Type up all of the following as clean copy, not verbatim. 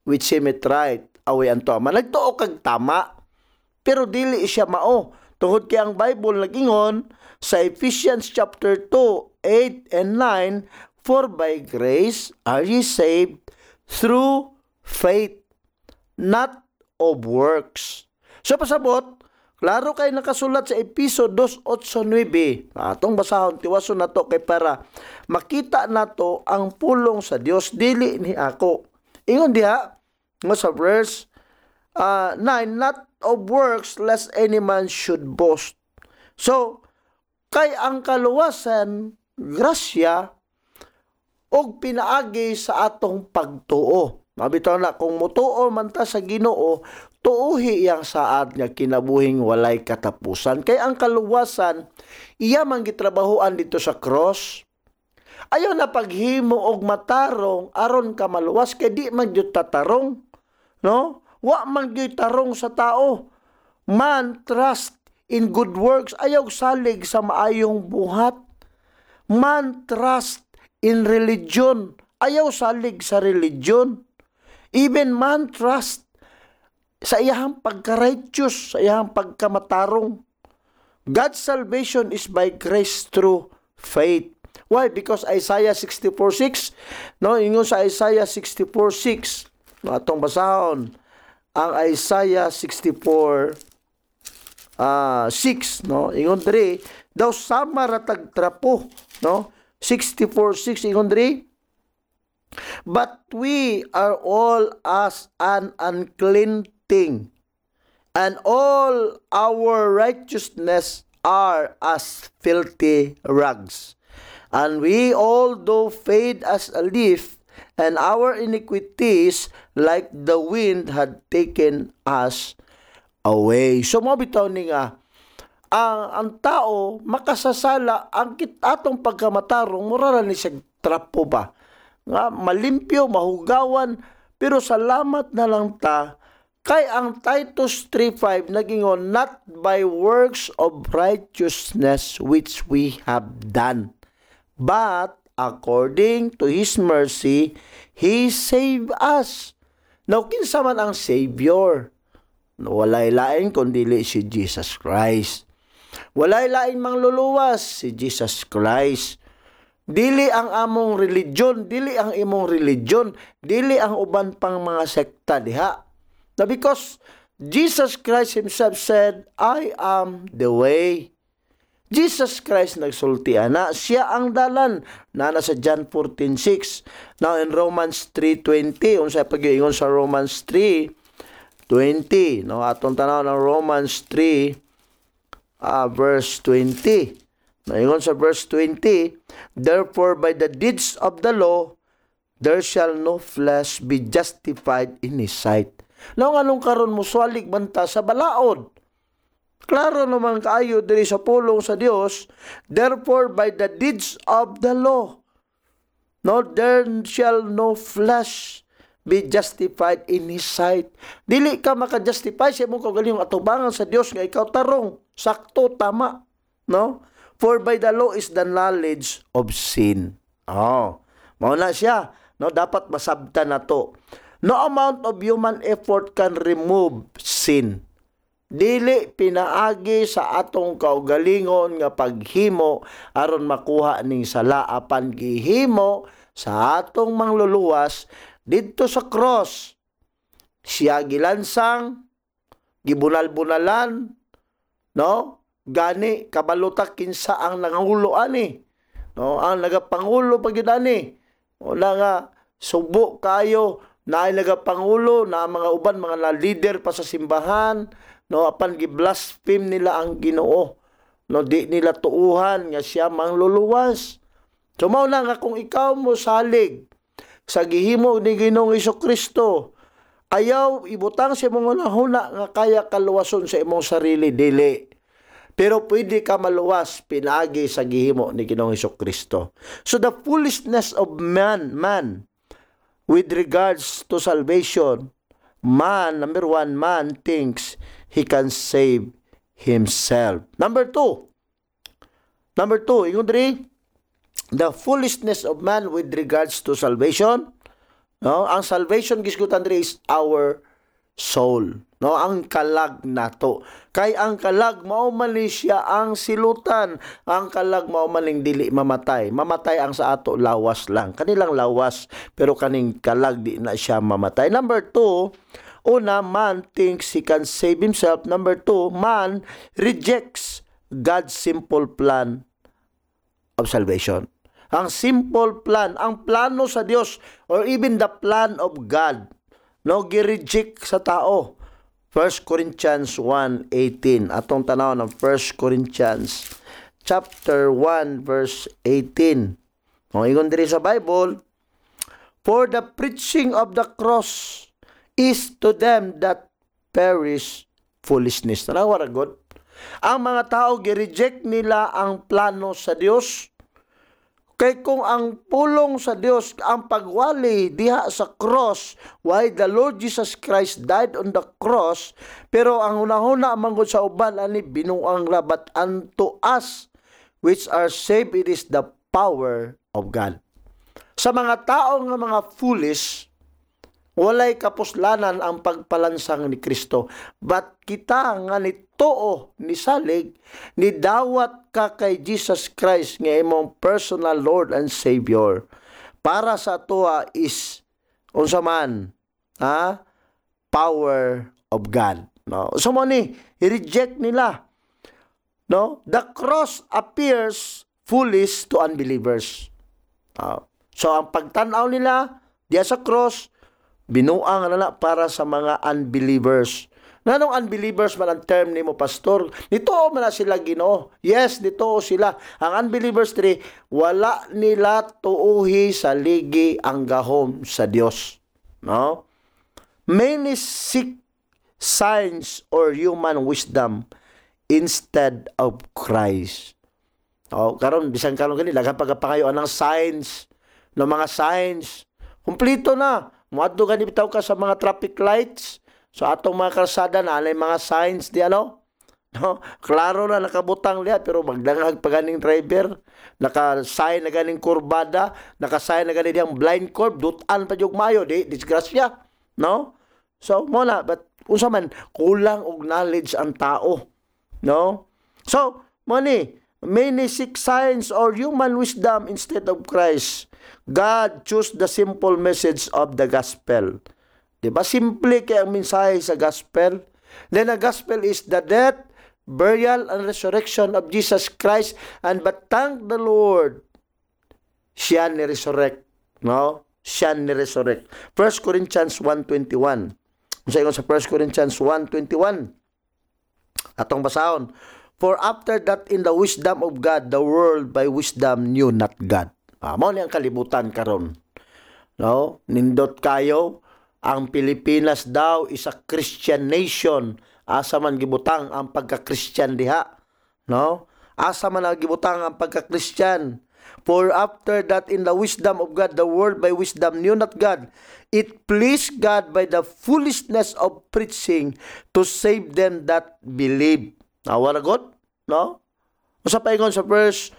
which seemeth right away unto man. Nagtuo kag tama, pero dili siya mao. Tungod kay ang Bible nag-ingon sa Ephesians chapter 2, 8 and 9, for by grace are ye saved through faith, not of works. So pasabot, klaro kay nakasulat sa Episo 2:8-9. Atong basahon tiwason nato kay para makita nato ang pulong sa Dios dili ni ako. Ingon diha nga sa verse 9, not of works lest any man should boast. So kay ang kaluwasan grasya og pinaagi sa atong pagtuo. Mabitaw na kung mutuo man ta sa Ginoo, tuuhi iyang saad nga kinabuhing walay katapusan. Kay ang kaluwasan iya man gitrabahoan dito sa cross. Ayaw na paghimo og matarong aron ka maluwas kay di man gyud tatarong, no? Wa man gyud tarong sa tao. Man trust in good works, ayaw salig sa maayong buhat. Man trust in religion, ayaw salig sa religion. Even man trust sa iyang pagka-righteous, sa iyang pagkamatarong. God's salvation is by grace through faith. Why? Because Isaiah 64:6, no, ingon sa Isaiah 64:6, no, atong basahon ang Isaiah 64:6, no, ingon diri, daw sama ratag trapo, no, 64:6 ingon diri, but we are all as an unclean thing, and all our righteousness are as filthy rags. And we all do fade as a leaf, and our iniquities like the wind had taken us away. So mabitaw ni nga, ang tao makasasala ang atong pagkamatarong, murala ni siya trapo ba? Nga, malimpyo, mahugawan, pero salamat na lang ta, kay ang Titus 3:5 nagingon, not by works of righteousness which we have done, but according to His mercy, He saved us. Now, kinsa man ang Savior? Walay lain kundili si Jesus Christ. Walay lain mangluluwas si Jesus Christ. Dili ang among religion, dili ang imong religion, dili ang uban pang mga sekta diha. Now, because Jesus Christ Himself said, I am the way. Jesus Christ nagsulti ana, siya ang dalan. Nasa John 14:6. Now in Romans 3:20, unsay pag-ingon sa Romans 3:20, no, atong tanaw ng Romans 3 verse 20. Naingon sa verse 20, therefore by the deeds of the law there shall no flesh be justified in His sight. Now anong karon mo swalig banta sa balaod? Klaro naman kaayo diri sa pulong sa Dios, therefore by the deeds of the law, no, there shall no flesh be justified in His sight. Dili ka maka-justify sa imong kaugalingong atubangan sa Dios nga ikaw tarong, sakto, tama, no? For by the law is the knowledge of sin. Oh, mao na siya, no, dapat masabtan nato. No amount of human effort can remove sin. Dili pinaagi sa atong kaugalingon nga paghimo aron makuha ning sala, apan gihimo sa atong mangluluwas didto sa cross. Siya gilansang, gibunal-bunalan, no? Gani kabalutak kinsa ang nangulo ani, no? Ang nagapangulo pag yun ani, wala nga subo kayo na ay nagapangulo na mga uban mga leader pa sa simbahan, no, apan gi-blaspheme nila ang Ginoo, no, di nila tuuhan nga siya mangluluwas. So mao na nga kung ikaw mo salig sa gihimo ni Ginoong Hesukristo, ayaw ibutang sa imong hunahuna nga kaya kaluwason sa imong sarili, dili. Pero pwede ka maluwas pinagi sa gihimo ni Ginoong Hesukristo. So the foolishness of man with regards to salvation, man, number one, man thinks he can save himself. Number two, ingon diri, the foolishness of man with regards to salvation, No? Ang salvation gisgutan diri is our soul. No, ang kalag nato. Kay ang kalag mao man ni siya ang silutan. Ang kalag mao man ning dili mamatay. Mamatay ang sa ato lawas lang. Kanilang lawas pero kaning kalag di na siya mamatay. Number 2, una, man thinks he can save himself. Number 2, man rejects God's simple plan of salvation. Ang simple plan, ang plano sa Dios or even the plan of God, no, gi-reject sa tao. 1 Corinthians 1:18. Atong tanaw ng 1 Corinthians chapter 1 verse 18. Kung ingon diri sa Bible, for the preaching of the cross is to them that perish foolishness. Tanawa ra God. Ang mga tao gi-reject nila ang plano sa Dios. Kay kung ang pulong sa Dios, ang pagwali diha sa cross, why the Lord Jesus Christ died on the cross, pero ang hunahuna manggod sa uban ani binuang labat unto us which are saved, it is the power of God. Sa mga tao nga mga foolish, walay kapuslanan ang pagpalansang ni Kristo. But kita nga nitoo ni salig, ni dawat ka kay Jesus Christ nga imong personal Lord and Savior. Para sa atoa is unsa man, power of God. No? So mo ni i-reject nila. No? The cross appears foolish to unbelievers. So ang pagtanaw nila diya sa cross, binuang na para sa mga unbelievers. Nanong unbelievers man ang term ni mo, pastor? Nitoo man na sila Ginoo. Yes, nitoo sila. Ang unbelievers diri, wala nila tuuhi sa ligi ang gahom sa Dios. No? Many seek signs or human wisdom instead of Christ. Karon bisan karon gani daghan pagapangayo ng signs, no mga signs. Kumplito na. Muadto gani bitaw ka sa mga traffic lights. So atong mga kalsada na alay mga signs di ano? No? Klaro na nakabutang lihat pero magdangag pa ganing driver, naka-sign na ganing kurbada, naka-sign na ganing diyang blind curve, dutan pa jug mayo di disgrasya, no? So mo na, but unsa man kulang og knowledge ang tao, no? So mo ni, many seek signs or human wisdom instead of Christ. God chose the simple message of the gospel. Diba? Simple kaya ang mensahe sa gospel. Then the gospel is the death, burial, and resurrection of Jesus Christ. And but thank the Lord, siya ni-resurrect. No? Siya ni-resurrect. 1 Corinthians 1:21. Sa 1 Corinthians 1:21. Atong basahon. For after that in the wisdom of God, the world by wisdom knew not God. Mao ni ang kalibutan karon. No? Nindot kayo, ang Pilipinas daw is a Christian nation. Asa man gibutang ang pagka-Christian diha. No? Asa man gibutang ang pagka-Christian. For after that in the wisdom of God, the world by wisdom knew not God. It pleased God by the foolishness of preaching to save them that believe. Wala God? No? Usa pa ingon sa verse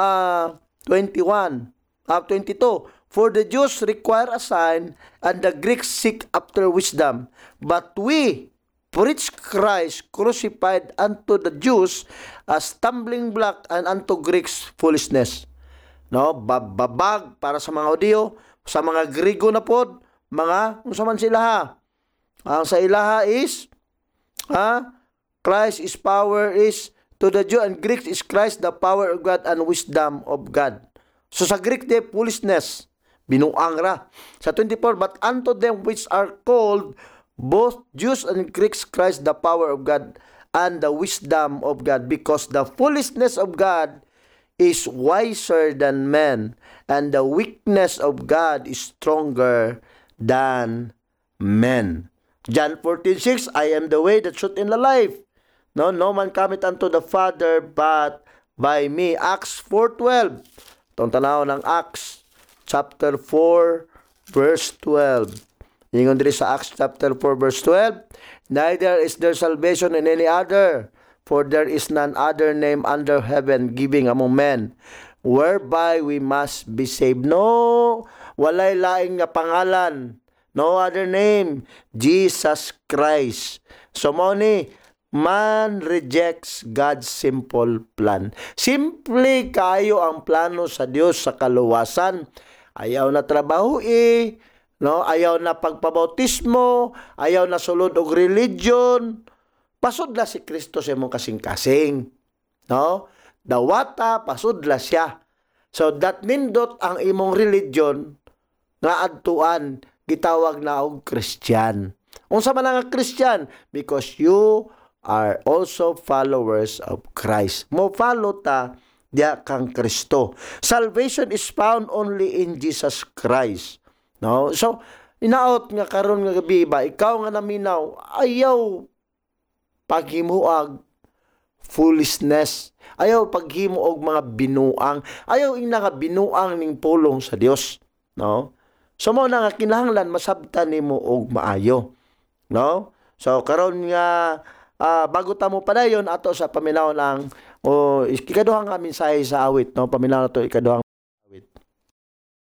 22. For the Jews require a sign, and the Greeks seek after wisdom. But we preach Christ crucified unto the Jews a stumbling block, and unto Greeks foolishness. No, babag para sa mga Hudyo, sa mga Grigo na pod, mga unsa man sila ha. Ang sa ilaha is Christ is power is to the Jew, and Greek is Christ the power of God and wisdom of God. So sa Greek de foolishness, binuang ra. Sa 24, but unto them which are called both Jews and Greeks Christ the power of God and the wisdom of God, because the foolishness of God is wiser than men, and the weakness of God is stronger than men. John 14:6, I am the way, the truth, and the life. No man cometh unto the Father but by me. Acts 4:12. Itong tanaw ng Acts chapter 4 verse 12. Ingon diri sa Acts chapter 4 verse 12, neither is there salvation in any other, for there is none other name under heaven giving among men whereby we must be saved. No, walay laing nga pangalan No other name, Jesus Christ. So mo ni, man rejects God's simple plan. Simple kayo ang plano sa Dios sa kaluwasan. Ayaw na trabaho no? Ayaw na pagpabautismo, ayaw na sulod og religion. Pasudla si Kristo sa imong kasing-kasing. No? Dawata, pasudla siya. So that nindot ang imong religion nga adtuan gitawag na og Christian. Unsa man nga Christian? Because you are also followers of Christ. Mo follow ta diya kang Kristo. Salvation is found only in Jesus Christ. No? So inaot nga karon nga gabi ba ikaw nga naminaw ayaw paghimuag foolishness. Ayaw paghimo og mga binuang. Ayaw ing nga binuang ning pulong sa Dios. No? So mo na nga kinahanglan masabtan nimo og maayo. No? So karon nga bago ta mo padayon ato sa paminaw ang ikaduhang nga mensahe sa awit, no? Paminaw na to ikaduhang